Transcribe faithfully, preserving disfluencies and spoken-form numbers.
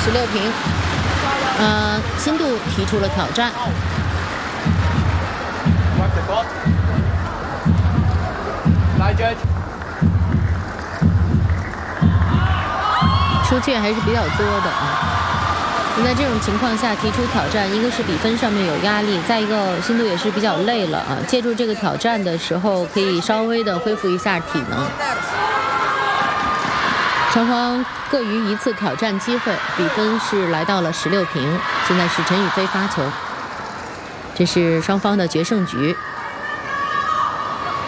十六平。呃，新度提出了挑战。出界还是比较多的啊。那在这种情况下提出挑战，一个是比分上面有压力，再一个新度也是比较累了啊。借助这个挑战的时候，可以稍微的恢复一下体能。双方各于一次挑战机会，比分是来到了十六平。现在是陈雨菲发球，这是双方的决胜局。